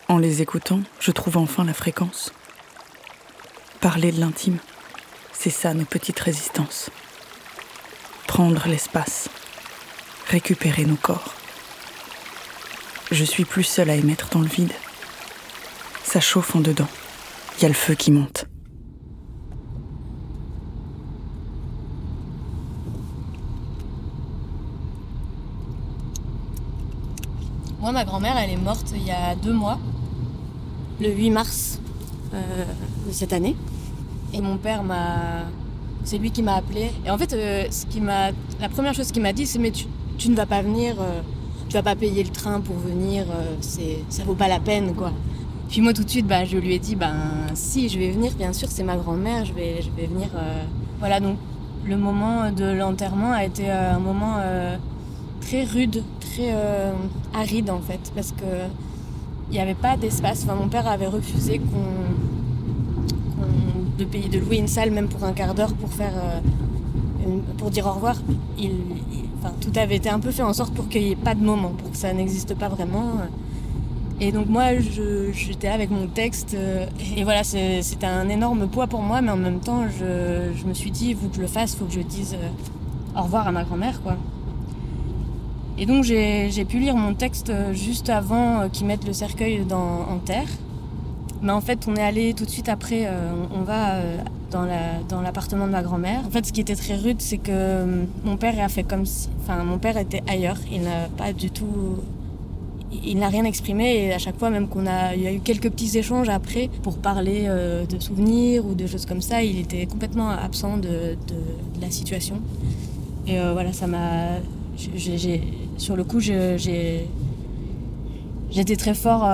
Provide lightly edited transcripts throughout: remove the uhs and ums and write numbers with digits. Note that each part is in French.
En les écoutant, je trouve enfin la fréquence. Parler de l'intime, c'est ça nos petites résistances. Prendre l'espace, récupérer nos corps. Je suis plus seule à émettre dans le vide. Ça chauffe en dedans, il y a le feu qui monte. Moi, ma grand-mère, elle est morte il y a 2 mois, le 8 mars de cette année. Et mon père c'est lui qui m'a appelée. Et en fait, la première chose qu'il m'a dit, c'est « mais tu ne vas pas venir, tu vas pas payer le train pour venir, ça vaut pas la peine, quoi ». Puis moi, tout de suite, je lui ai dit « si, je vais venir, bien sûr, c'est ma grand-mère, je vais venir ». Voilà, donc le moment de l'enterrement a été un moment très rude, très aride en fait, parce que il n'y avait pas d'espace. Enfin, mon père avait refusé de louer une salle même pour un quart d'heure pour dire au revoir. Tout avait été un peu fait en sorte pour qu'il n'y ait pas de moment, pour que ça n'existe pas vraiment. Et donc moi, j'étais là avec mon texte, et voilà, c'était un énorme poids pour moi, mais en même temps, je me suis dit, il faut que je le fasse, il faut que je dise au revoir à ma grand-mère, quoi. Et donc j'ai pu lire mon texte juste avant qu'ils mettent le cercueil en terre. Mais en fait, on est allé tout de suite après, on va dans l'appartement de ma grand-mère. En fait, ce qui était très rude, c'est que mon père a fait comme si... Enfin, mon père était ailleurs, il n'a pas du tout... Il n'a rien exprimé, et à chaque fois, même il y a eu quelques petits échanges après pour parler de souvenirs ou de choses comme ça, il était complètement absent de la situation. Et voilà, ça m'a... sur le coup, j'étais très fort.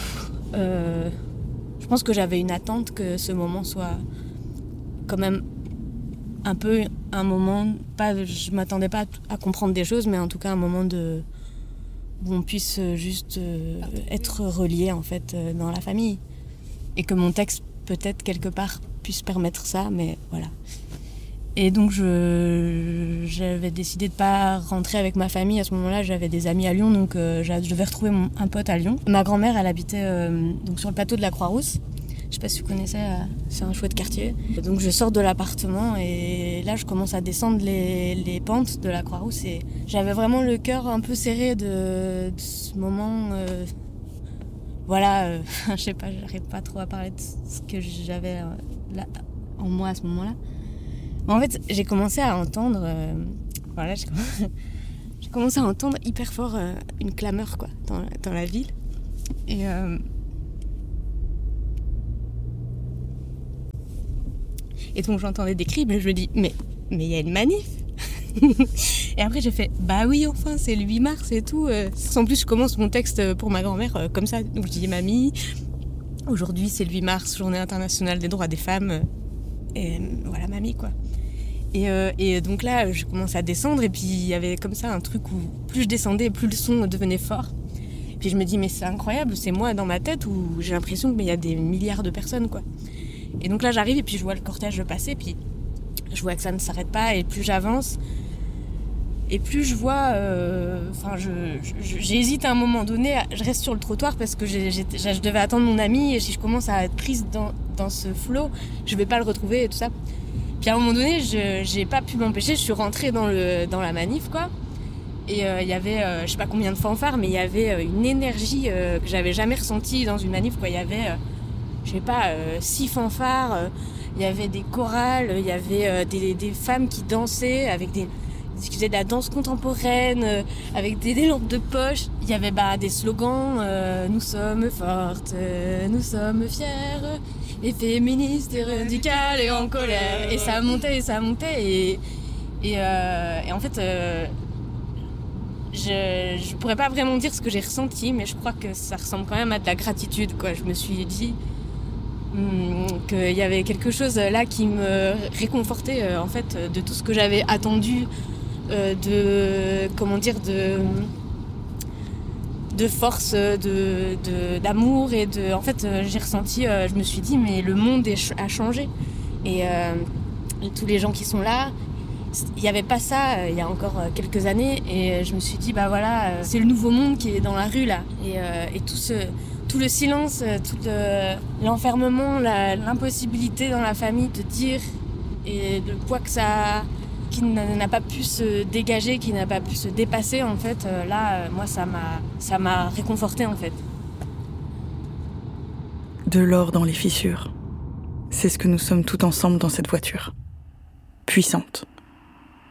Je pense que j'avais une attente que ce moment soit quand même un peu un moment. Je m'attendais pas à comprendre des choses, mais en tout cas un moment où on puisse juste être relié en fait dans la famille, et que mon texte peut-être quelque part puisse permettre ça, mais voilà. Et donc j'avais décidé de pas rentrer avec ma famille à ce moment-là. J'avais des amis à Lyon, donc je devais retrouver un pote à Lyon. Ma grand-mère, elle habitait donc sur le plateau de la Croix-Rousse. Je sais pas si vous connaissez, c'est un chouette quartier. Donc je sors de l'appartement et là je commence à descendre les pentes de la Croix-Rousse, et j'avais vraiment le cœur un peu serré de ce moment. Voilà, je sais pas, j'arrive pas trop à parler de ce que j'avais là, en moi à ce moment-là. En fait, j'ai commencé à entendre, j'ai commencé à entendre hyper fort une clameur, quoi, dans la ville. Et donc j'entendais des cris, mais je me dis, mais il y a une manif. Et après j'ai fait, bah oui, enfin c'est le 8 mars et tout. En plus je commence mon texte pour ma grand-mère comme ça. Donc je dis, mamie, aujourd'hui c'est le 8 mars, journée internationale des droits des femmes. Et voilà, mamie, quoi. Et donc là, je commence à descendre, et puis il y avait comme ça un truc où plus je descendais, plus le son devenait fort. Puis je me dis, mais c'est incroyable, c'est moi dans ma tête où j'ai l'impression qu'il y a des milliards de personnes, quoi. Et donc là, j'arrive, et puis je vois le cortège passer, puis je vois que ça ne s'arrête pas, et plus j'avance, et plus je vois... j'hésite à un moment donné, je reste sur le trottoir parce que je devais attendre mon ami, et si je commence à être prise dans ce flot, je vais pas le retrouver et tout ça. Puis à un moment donné, j'ai pas pu m'empêcher, je suis rentrée dans la manif, quoi. Et il y avait, je sais pas combien de fanfares, mais il y avait une énergie que j'avais jamais ressentie dans une manif, quoi. Il y avait, 6 fanfares, il y avait des chorales, il y avait des femmes qui dansaient qui faisaient de la danse contemporaine, avec des lampes de poche. Il y avait des slogans, nous sommes fortes, nous sommes fières, et féministes et radicales et en colère. Et ça montait, et en fait, je pourrais pas vraiment dire ce que j'ai ressenti, mais je crois que ça ressemble quand même à de la gratitude, quoi. Je me suis dit qu'il y avait quelque chose là qui me réconfortait en fait de tout ce que j'avais attendu, de force, d'amour, et en fait j'ai ressenti, je me suis dit, mais le monde a changé, et tous les gens qui sont là, Il n'y avait pas ça il y a encore quelques années et je me suis dit c'est le nouveau monde qui est dans la rue là et tout le silence, tout l'enfermement, l'impossibilité dans la famille de dire et le poids que ça qui n'a pas pu se dégager, qui n'a pas pu se dépasser en fait moi ça m'a réconfortée en fait. De l'or dans les fissures. C'est ce que nous sommes tout ensemble dans cette voiture. Puissante.